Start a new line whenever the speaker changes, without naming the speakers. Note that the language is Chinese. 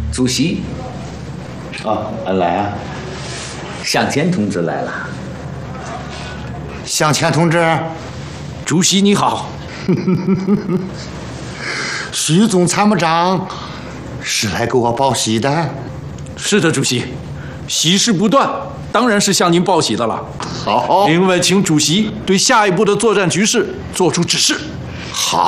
主席。
来啊！
向前同志来了。
向前同志，
主席你好。
徐总参谋长是来给我报喜的。
是的，主席，喜事不断，当然是向您报喜的了。
好，
另外，请主席对下一步的作战局势做出指示。
好。